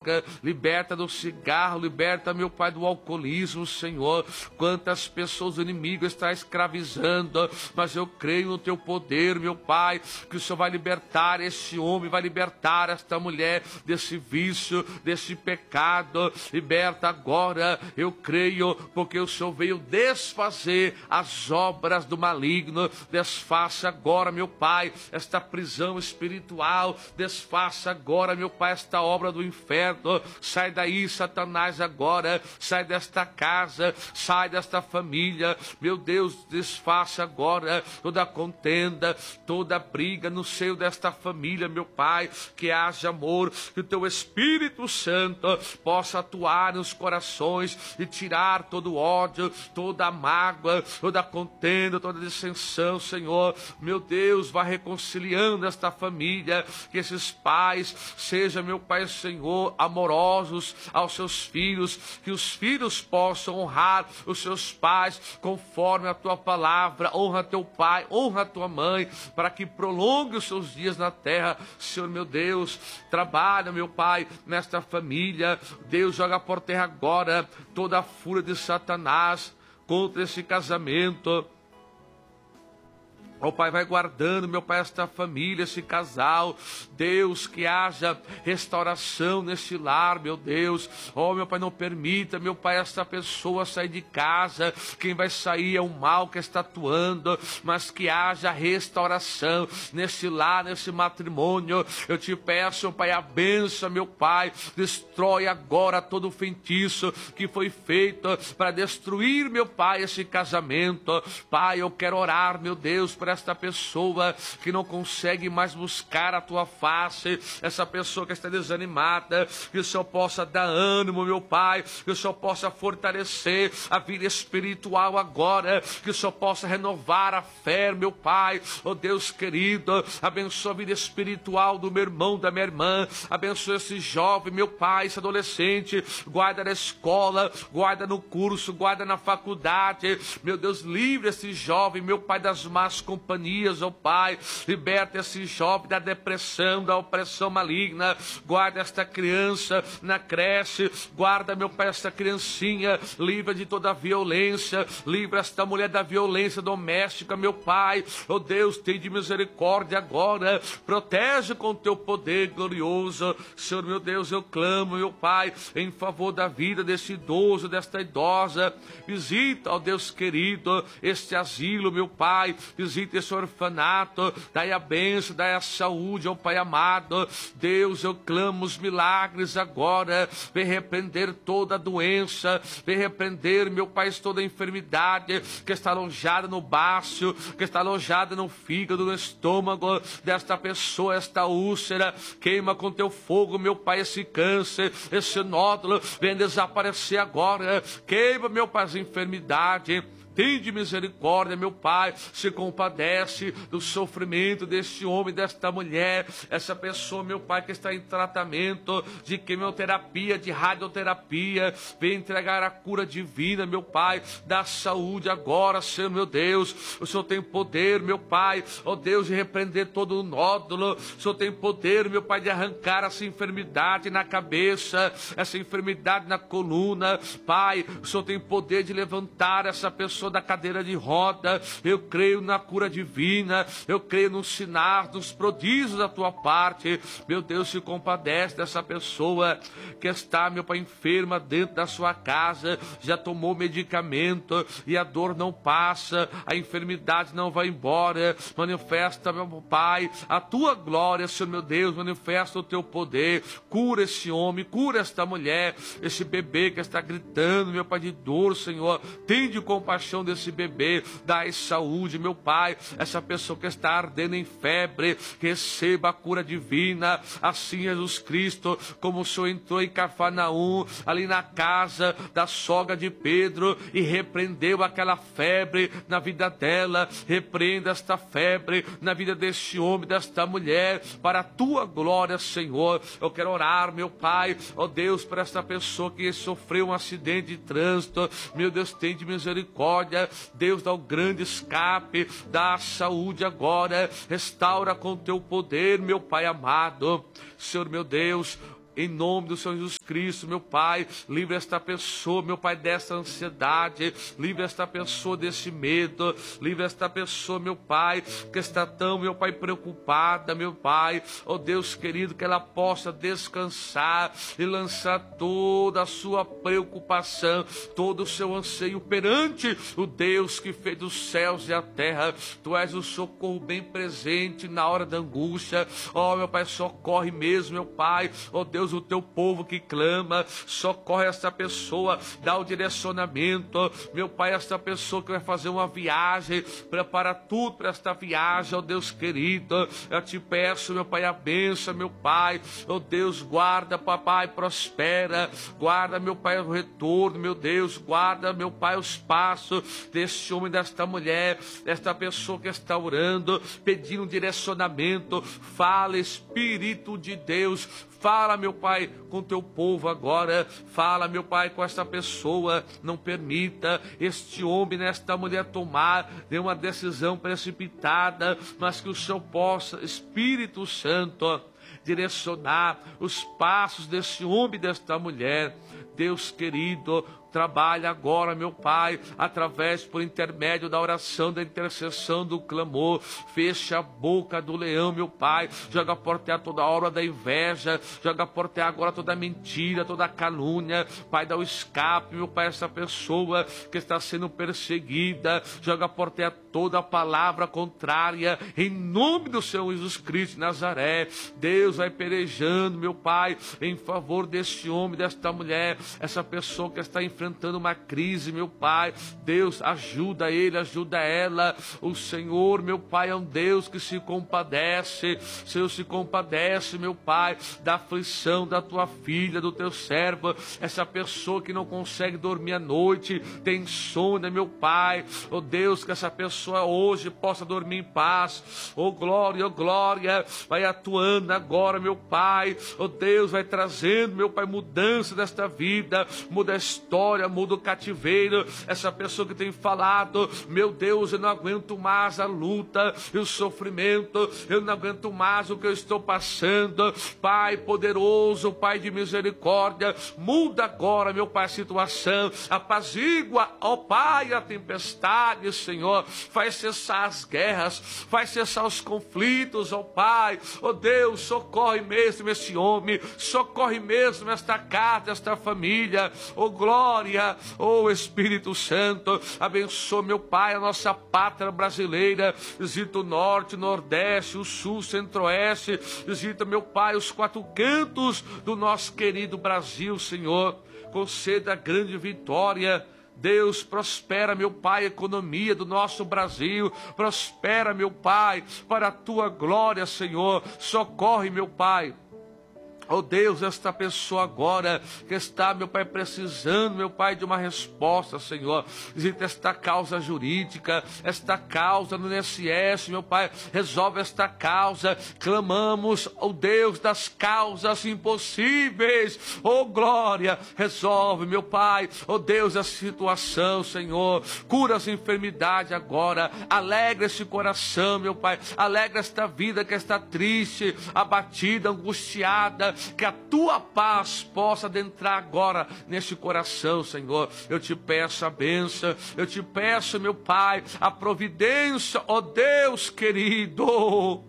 droga, liberta do cigarro, liberta, meu Pai, do alcoolismo, Senhor. Quantas pessoas o inimigo está escravizando, mas eu creio no teu poder, meu Pai, que o Senhor vai libertar esse homem, vai libertar esta mulher desse vício, desse pecado. Liberta agora, eu creio, porque o Senhor veio desfazer as obras do maligno. Desfaça agora, meu Pai, esta prisão espiritual. Desfaça agora, meu Pai, esta obra do inferno. Sai daí, Satanás, agora. Sai desta casa, sai desta família. Meu Deus, desfaça agora toda contenda, toda briga no seio desta família, meu Pai. Que haja amor, que o teu Espírito Santo possa atuar nos corações e tirar todo o ódio, toda a mágoa, toda a contenda, toda a dissensão, Senhor. Meu Deus, vá reconciliando esta família, que esses pais sejam, meu Pai, Senhor, amorosos aos seus filhos, que os filhos possam honrar os seus pais conforme a tua palavra. Honra teu pai, honra tua mãe, para que prolongue os seus dias na terra. Senhor, meu Deus, trabalha, meu Pai, nesta família. Deus, joga por terra agora toda a fúria de Satanás contra esse casamento. Ó Pai, vai guardando, meu Pai, esta família, esse casal. Deus, que haja restauração nesse lar, meu Deus. Ó, meu Pai, não permita, meu Pai, esta pessoa sair de casa. Quem vai sair é o mal que está atuando, mas que haja restauração nesse lar, nesse matrimônio. Eu te peço, Pai, a bênção, meu Pai. Destrói agora todo o feitiço que foi feito para destruir, meu Pai, esse casamento. Pai, eu quero orar, meu Deus, para esta pessoa que não consegue mais buscar a tua face, essa pessoa que está desanimada, que o Senhor possa dar ânimo, meu Pai, que o Senhor possa fortalecer a vida espiritual agora, que o Senhor possa renovar a fé, meu Pai. Oh Deus querido, abençoa a vida espiritual do meu irmão, da minha irmã, abençoa esse jovem, meu Pai, esse adolescente, guarda na escola, guarda no curso, guarda na faculdade, meu Deus, livre esse jovem, meu Pai, das más companhias, ó Pai. Liberta esse jovem da depressão, da opressão maligna. Guarda esta criança na creche. Guarda, meu Pai, esta criancinha. Livra de toda a violência. Livra esta mulher da violência doméstica, meu Pai. Oh Deus, tem de misericórdia agora. Protege com teu poder glorioso. Senhor, meu Deus, eu clamo, meu Pai, em favor da vida desse idoso, desta idosa. Visita, ó Deus querido, este asilo, meu Pai. Visita esse orfanato, dai a bênção, dai a saúde, ó Pai amado. Deus, eu clamo os milagres agora. Vem repreender toda a doença, vem repreender, meu Pai, toda a enfermidade que está alojada no baço, que está alojada no fígado, no estômago desta pessoa, esta úlcera. Queima com teu fogo, meu Pai, esse câncer, esse nódulo, vem desaparecer agora. Queima, meu Pai, as enfermidades. Tem de misericórdia, meu Pai, se compadece do sofrimento deste homem, desta mulher, essa pessoa, meu Pai, que está em tratamento de quimioterapia, de radioterapia. Vem entregar a cura divina, meu Pai, da saúde agora, Senhor, meu Deus. O Senhor tem poder, meu Pai, ó Deus, de repreender todo o nódulo. O Senhor tem poder, meu Pai, de arrancar essa enfermidade na cabeça, essa enfermidade na coluna. Pai, o Senhor tem poder de levantar essa pessoa da cadeira de roda. Eu creio na cura divina, eu creio nos sinais, nos prodígios da tua parte. Meu Deus, se compadece dessa pessoa que está, meu Pai, enferma dentro da sua casa, já tomou medicamento e a dor não passa, a enfermidade não vai embora. Manifesta, meu Pai, a tua glória, Senhor, meu Deus, manifesta o teu poder. Cura esse homem, cura esta mulher, esse bebê que está gritando, meu Pai, de dor, Senhor. Tem de compaixão desse bebê, dai saúde, meu Pai. Essa pessoa que está ardendo em febre, receba a cura divina. Assim, Jesus Cristo, como o Senhor entrou em Cafarnaum, ali na casa da sogra de Pedro, e repreendeu aquela febre na vida dela, repreenda esta febre na vida deste homem, desta mulher, para a tua glória, Senhor. Eu quero orar, meu Pai, ó Deus, para esta pessoa que sofreu um acidente de trânsito. Meu Deus, tem de misericórdia. Deus, dá o grande escape, dá a saúde agora, restaura com teu poder, meu Pai amado. Senhor, meu Deus, em nome do Senhor Jesus Cristo, meu Pai, livre esta pessoa, meu Pai, dessa ansiedade, livre esta pessoa desse medo, livre esta pessoa, meu Pai, que está tão, meu Pai, preocupada, meu Pai, ó Deus querido, que ela possa descansar e lançar toda a sua preocupação, todo o seu anseio perante o Deus que fez os céus e a terra. Tu és o socorro bem presente na hora da angústia. Ó, meu Pai, socorre mesmo, meu Pai, ó Deus, o teu povo que clama, socorre essa pessoa, dá o direcionamento, meu Pai, essa pessoa que vai fazer uma viagem, prepara tudo para esta viagem, ó Deus querido, eu te peço, meu Pai, a bênção, meu Pai, ó Deus, guarda, papai, prospera, guarda, meu Pai, o retorno, meu Deus, guarda, meu Pai, os passos deste homem, desta mulher, desta pessoa que está orando, pedindo direcionamento. Fala, Espírito de Deus, fala, meu Pai, com teu povo agora. Fala, meu Pai, com esta pessoa. Não permita este homem, nesta mulher, tomar nenhuma decisão precipitada, mas que o Senhor possa, Espírito Santo, direcionar os passos desse homem e desta mulher. Deus querido, trabalha agora, meu Pai, através, por intermédio da oração, da intercessão, do clamor. Fecha a boca do leão, meu Pai. Joga por terra toda a obra da inveja. Joga por terra agora toda a mentira, toda a calúnia. Pai, dá o escape, meu Pai, essa pessoa que está sendo perseguida. Joga por terra toda a palavra contrária, em nome do Senhor Jesus Cristo de Nazaré. Deus vai pelejando, meu Pai, em favor deste homem, desta mulher, essa pessoa que está enfrentando uma crise, meu Pai. Deus, ajuda ele, ajuda ela. O Senhor, meu Pai, é um Deus que se compadece. Senhor, se compadece, meu Pai, da aflição da tua filha, do teu servo, essa pessoa que não consegue dormir à noite, tem insônia, meu Pai. Oh Deus, que essa pessoa hoje possa dormir em paz. Oh glória, vai atuando agora, meu Pai. Oh Deus, vai trazendo, meu Pai, mudança desta vida, muda a história, muda o cativeiro. Essa pessoa que tem falado, meu Deus, eu não aguento mais a luta e o sofrimento, eu não aguento mais o que eu estou passando. Pai poderoso, Pai de misericórdia, muda agora, meu Pai, a situação, apazigua, ó Pai, a tempestade, Senhor, faz cessar as guerras, faz cessar os conflitos, ó Pai. Ó Deus, socorre mesmo esse homem, socorre mesmo esta casa, esta família. Ó glória, ó Espírito Santo, abençoa, meu Pai, a nossa pátria brasileira. Visita o norte, nordeste, o sul, centro-oeste. Visita, meu Pai, os quatro cantos do nosso querido Brasil, Senhor. Conceda grande vitória. Deus, prospera, meu Pai, a economia do nosso Brasil. Prospera, meu Pai, para a tua glória, Senhor. Socorre, meu Pai. Oh Deus, esta pessoa agora que está, meu Pai, precisando, meu Pai, de uma resposta, Senhor. Visita esta causa jurídica, esta causa no INSS, meu Pai, resolve esta causa. Clamamos, oh Deus, das causas impossíveis. Oh glória, resolve, meu Pai, oh Deus, a situação, Senhor. Cura as enfermidades agora. Alegra esse coração, meu Pai. Alegra esta vida que está triste, abatida, angustiada. Que a tua paz possa adentrar agora neste coração, Senhor. Eu te peço a bênção, eu te peço, meu Pai, a providência, ó Deus querido.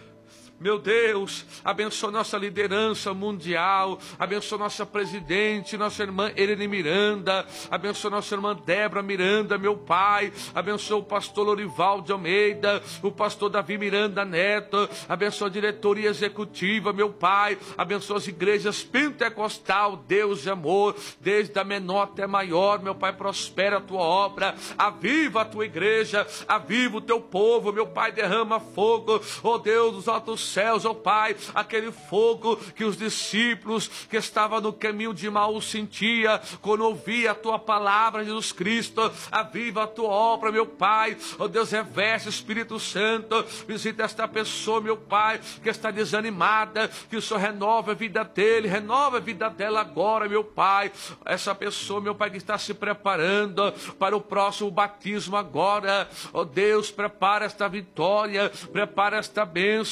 Meu Deus, abençoa nossa liderança mundial, abençoa nossa presidente, nossa irmã Irene Miranda, abençoa nossa irmã Débora Miranda, meu Pai, abençoa o pastor Lorival de Almeida, o pastor Davi Miranda Neto, abençoa a diretoria executiva, meu Pai, abençoa as igrejas pentecostal, Deus de amor, desde a menor até a maior, meu Pai, prospera a tua obra, aviva a tua igreja, aviva o teu povo, meu Pai, derrama fogo, ó Deus dos altos céus, ó Pai, aquele fogo que os discípulos que estavam no caminho de Emaús sentia quando ouvia a tua palavra, Jesus Cristo. Aviva a tua obra, meu Pai, ó Deus, reveste, Espírito Santo, visita esta pessoa, meu Pai, que está desanimada, que o Senhor renova a vida dele, renova a vida dela agora, meu Pai. Essa pessoa, meu Pai, que está se preparando para o próximo batismo agora, ó Deus, prepara esta vitória, prepara esta bênção,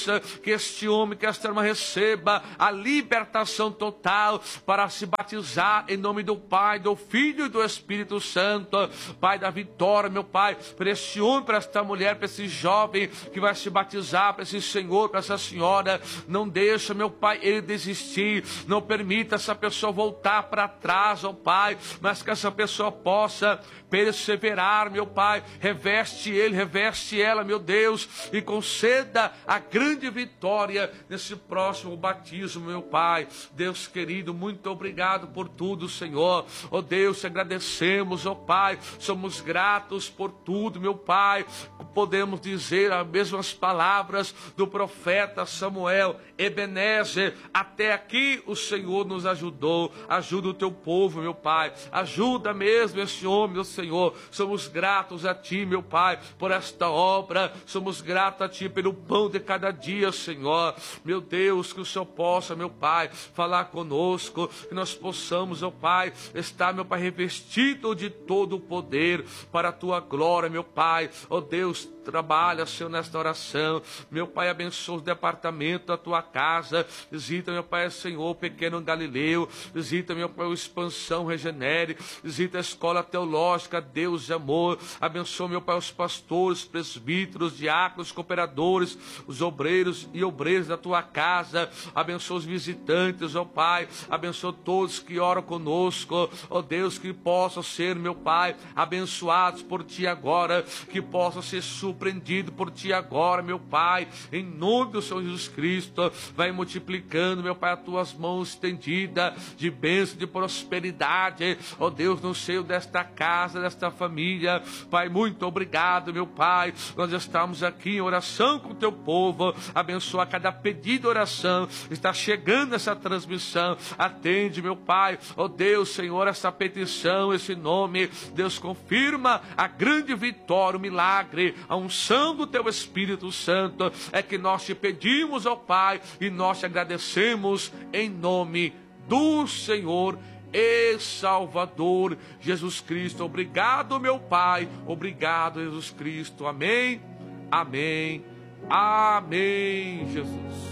que este homem, que esta irmã receba a libertação total para se batizar em nome do Pai, do Filho e do Espírito Santo. Pai, da vitória, meu Pai, para este homem, para esta mulher, para esse jovem que vai se batizar, para esse senhor, para essa senhora. Não deixa, meu Pai, ele desistir, não permita essa pessoa voltar para trás, ó Pai, mas que essa pessoa possa perseverar, meu Pai. Reveste ele, reveste ela, meu Deus, e conceda a grande vitória nesse próximo batismo, meu Pai. Deus querido, muito obrigado por tudo, Senhor. Ó Deus, te agradecemos, ó Pai, somos gratos por tudo, meu Pai. Podemos dizer as mesmas palavras do profeta Samuel: Ebenezer, até aqui o Senhor nos ajudou. Ajuda o teu povo, meu Pai, ajuda mesmo este homem, meu Senhor. Somos gratos a Ti, meu Pai, por esta obra. Somos gratos a Ti pelo pão de cada dia, Senhor. Meu Deus, que o Senhor possa, meu Pai, falar conosco, que nós possamos, ó Pai, estar, meu Pai, revestido de todo o poder para a Tua glória, meu Pai. Ó Deus, trabalha, Senhor, nesta oração. Meu Pai, abençoa o departamento da Tua casa. Visita, meu Pai, Senhor, o pequeno Galileu. Visita, meu Pai, o Expansão Regenere. Visita a escola teológica Deus de Amor. Abençoa, meu Pai, os pastores, presbíteros, diáconos, cooperadores, os obreiros e obreiras da Tua casa. Abençoa os visitantes, ó Pai. Abençoa todos que oram conosco. Ó Deus, que possam ser, meu Pai, abençoados por Ti agora. Que possam ser surpreendido por Ti agora, meu Pai, em nome do Senhor Jesus Cristo. Vai multiplicando, meu Pai, as Tuas mãos estendidas de bênção, de prosperidade, ó Deus, no seio desta casa, desta família. Pai, muito obrigado, meu Pai. Nós estamos aqui em oração com o Teu povo. Abençoa cada pedido de oração. Está chegando essa transmissão. Atende, meu Pai, ó Deus, Senhor, essa petição, esse nome. Deus, confirma a grande vitória, o milagre, a unção do Teu Espírito Santo. É que nós Te pedimos, ó Pai, e nós Te agradecemos em nome do Senhor e Salvador Jesus Cristo. Obrigado, meu Pai. Obrigado, Jesus Cristo. Amém, amém, amém, Jesus.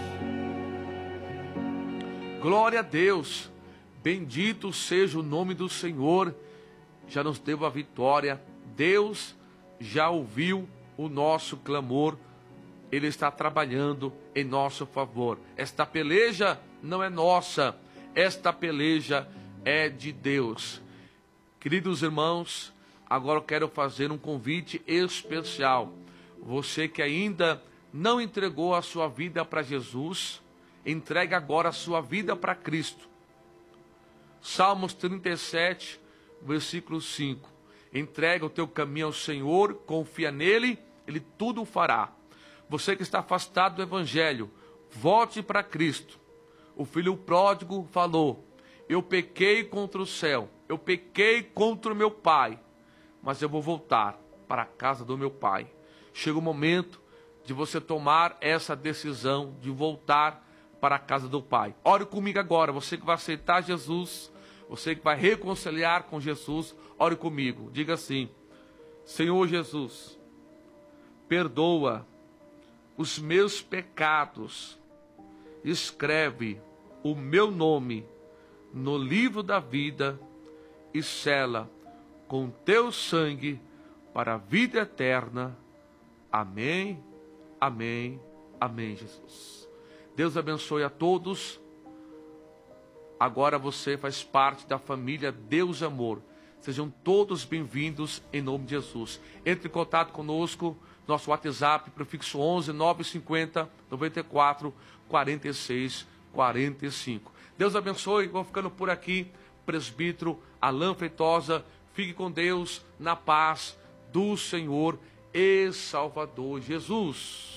Glória a Deus. Bendito seja o nome do Senhor. Já nos deu a vitória. Deus já ouviu o nosso clamor. Ele está trabalhando em nosso favor. Esta peleja não é nossa. Esta peleja é de Deus. Queridos irmãos, agora eu quero fazer um convite especial. Você que ainda não entregou a sua vida para Jesus, entregue agora a sua vida para Cristo. Salmos 37, versículo 5. Entrega o teu caminho ao Senhor, confia nele, Ele tudo fará. Você que está afastado do Evangelho, volte para Cristo. O filho pródigo falou: eu pequei contra o céu, eu pequei contra o meu pai, mas eu vou voltar para a casa do meu pai. Chega o momento de você tomar essa decisão de voltar para a casa do pai. Ore comigo agora, você que vai aceitar Jesus, você que vai reconciliar com Jesus, ore comigo. Diga assim: Senhor Jesus, perdoa os meus pecados, escreve o meu nome no livro da vida e sela com teu sangue para a vida eterna. Amém, amém, amém, Jesus. Deus abençoe a todos. Agora você faz parte da família Deus Amor. Sejam todos bem-vindos em nome de Jesus. Entre em contato conosco, nosso WhatsApp, prefixo 11 950 94 46 45. Deus abençoe. Vou ficando por aqui. Presbítero Alain Feitosa. Fique com Deus na paz do Senhor e Salvador Jesus.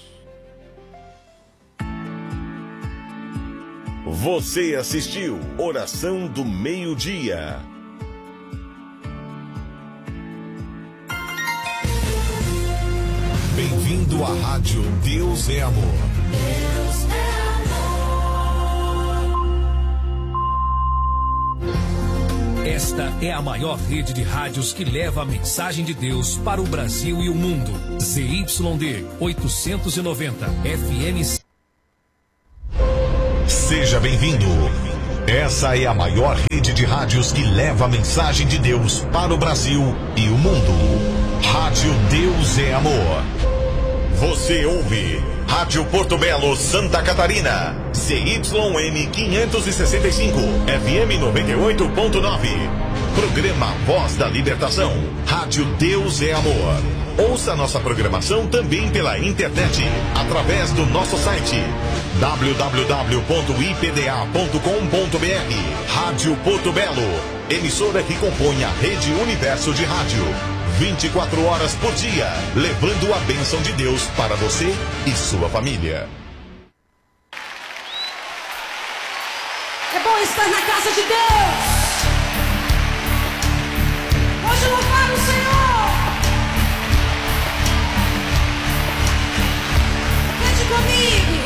Você assistiu Oração do Meio-Dia. Bem-vindo à Rádio Deus é Amor. Deus é amor. Esta é a maior rede de rádios que leva a mensagem de Deus para o Brasil e o mundo. ZYD 890 FM. Seja bem-vindo. Essa é a maior rede de rádios que leva a mensagem de Deus para o Brasil e o mundo. Rádio Deus é Amor. Você ouve Rádio Porto Belo, Santa Catarina. CYM 565, FM 98.9. Programa Voz da Libertação. Rádio Deus é Amor. Ouça nossa programação também pela internet, através do nosso site www.ipda.com.br. Rádio Porto Belo, emissora que compõe a Rede Universo de Rádio. 24 horas por dia, levando a bênção de Deus para você e sua família. É bom estar na casa de Deus.